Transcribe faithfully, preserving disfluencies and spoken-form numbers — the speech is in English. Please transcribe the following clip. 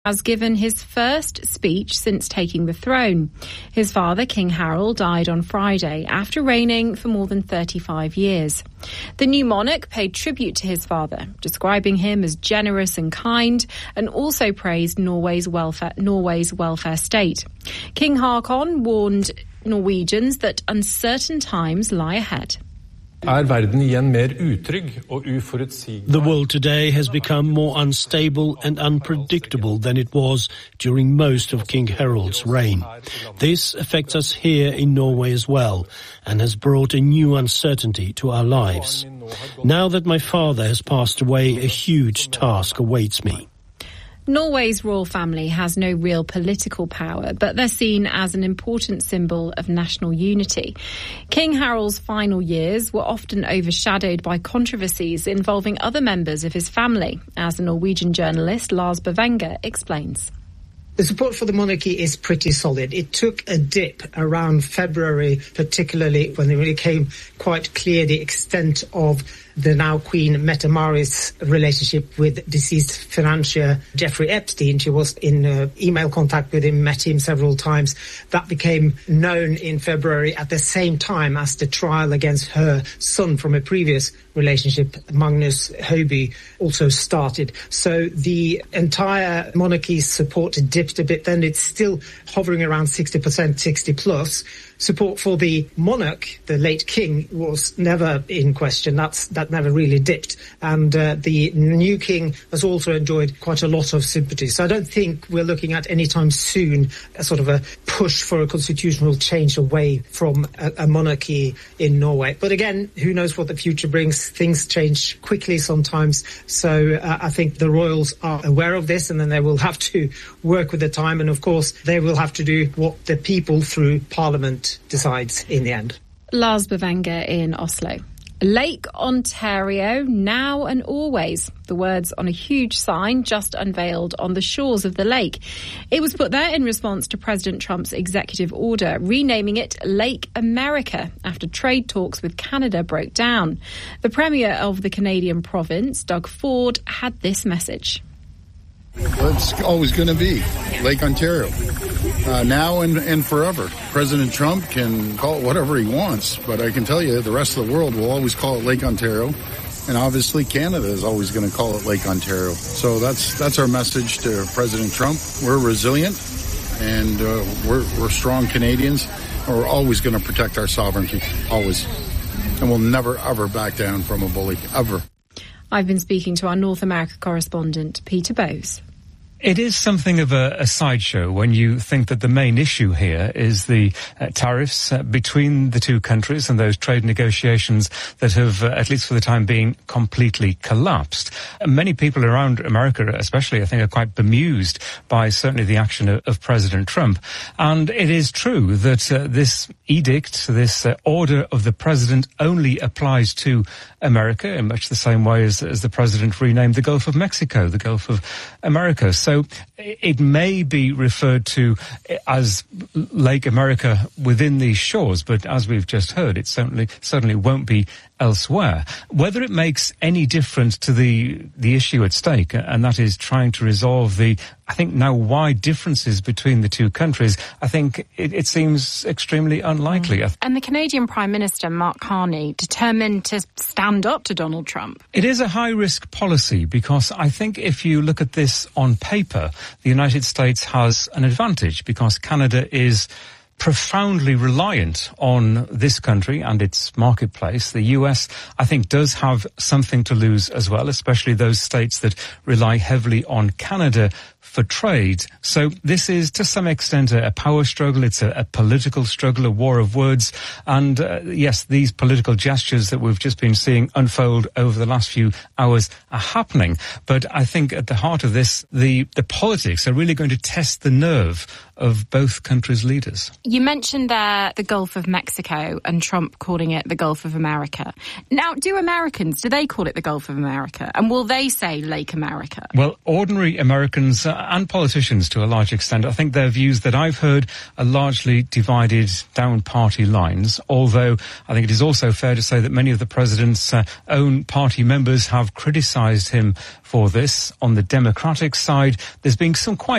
has given his first speech since taking the throne. His father, King Harold, died on Friday after reigning for more than thirty-five years. The new monarch paid tribute to his father, describing him as generous and kind, and also praised Norway's welfare, Norway's welfare state. King Haakon warned Norwegians that uncertain times lie ahead. The world today has become more unstable and unpredictable than it was during most of King Harold's reign. This affects us here in Norway as well, and has brought a new uncertainty to our lives. Now that my father has passed away, a huge task awaits me. Norway's royal family has no real political power, but they're seen as an important symbol of national unity. King Harold's final years were often overshadowed by controversies involving other members of his family, as the Norwegian journalist Lars Bavanger explains. The support for the monarchy is pretty solid. It took a dip around February, particularly when it really became quite clear the extent of the now Queen Mette Mari's relationship with deceased financier Jeffrey Epstein. She was in uh, email contact with him, met him several times. That became known in February at the same time as the trial against her son from a previous relationship, Magnus Høiby, also started. So the entire monarchy's support dipped a bit. Then it's still hovering around sixty percent, sixty plus. Support for the monarch, the late king, was never in question. That's that never really dipped. And uh, the new king has also enjoyed quite a lot of sympathy. So I don't think we're looking at anytime soon a sort of a push for a constitutional change away from a, a monarchy in Norway. But again, who knows what the future brings? Things change quickly sometimes. So uh, I think the royals are aware of this, and then they will have to work with the time. And of course, they will have to do what the people through Parliament decides in the end. Lars Bavanger in Oslo. Lake Ontario, now and always. The words on a huge sign just unveiled on the shores of the lake. It was put there in response to President Trump's executive order, renaming it Lake America after trade talks with Canada broke down. The Premier of the Canadian province, Doug Ford, had this message. Well, it's always going to be Lake Ontario, uh, now and, and forever. President Trump can call it whatever he wants, but I can tell you the rest of the world will always call it Lake Ontario, and obviously Canada is always going to call it Lake Ontario. So that's that's our message to President Trump. We're resilient, and uh, we're, we're strong Canadians, and we're always going to protect our sovereignty, always. And we'll never, ever back down from a bully, ever. I've been speaking to our North America correspondent, Peter Bowes. It is something of a, a sideshow when you think that the main issue here is the uh, tariffs uh, between the two countries and those trade negotiations that have, uh, at least for the time being, completely collapsed. Uh, many people around America, especially, I think, are quite bemused by certainly the action of, of President Trump. And it is true that uh, this edict, this uh, order of the president only applies to America in much the same way as, as the president renamed the Gulf of Mexico, the Gulf of America. So So it may be referred to as Lake America within these shores, but as we've just heard, it certainly certainly won't be elsewhere. Whether it makes any difference to the the issue at stake, and that is trying to resolve the, I think, now wide differences between the two countries, I think it, it seems extremely unlikely. Mm. And the Canadian Prime Minister, Mark Carney, determined to stand up to Donald Trump. It is a high-risk policy because I think if you look at this on paper, the United States has an advantage because Canada is profoundly reliant on this country and its marketplace. The U S, I think, does have something to lose as well, especially those states that rely heavily on Canada for trade. So this is, to some extent, a, a power struggle. It's a, a political struggle, a war of words. And, uh, yes, these political gestures that we've just been seeing unfold over the last few hours are happening. But I think at the heart of this, the, the politics are really going to test the nerve of both countries' leaders. You mentioned there the Gulf of Mexico and Trump calling it the Gulf of America. Now, do Americans, do they call it the Gulf of America? And will they say Lake America? Well, ordinary Americans uh, and politicians to a large extent, I think their views that I've heard are largely divided down party lines, although I think it is also fair to say that many of the president's uh, own party members have criticised him for this. On the Democratic side, there's been some quite